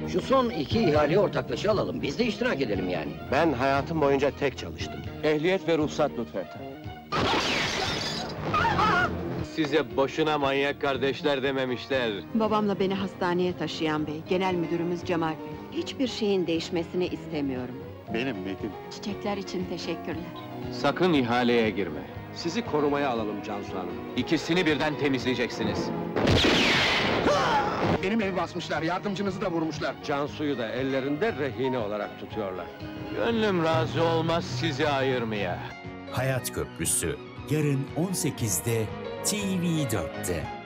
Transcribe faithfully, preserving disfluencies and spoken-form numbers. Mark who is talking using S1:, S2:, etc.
S1: Şu son iki ihaleyi ortaklaşa alalım, biz de iştirak edelim yani.
S2: Ben hayatım boyunca tek çalıştım.
S3: Ehliyet ve ruhsat lütfen. Size boşuna manyak kardeşler dememişler.
S4: Babamla beni hastaneye taşıyan bey, genel müdürümüz Cemal Bey. Hiçbir şeyin değişmesini istemiyorum.
S5: Benim Metin.
S4: Çiçekler için teşekkürler.
S3: Sakın ihaleye girme.
S2: Sizi korumaya alalım Cansu Hanım.
S3: İkisini birden temizleyeceksiniz.
S5: Benim evi basmışlar, yardımcınızı da vurmuşlar.
S2: Cansu'yu da ellerinde rehine olarak tutuyorlar.
S3: Gönlüm razı olmaz sizi ayırmaya.
S6: Hayat Köprüsü, yarın on sekizde T V dörtte.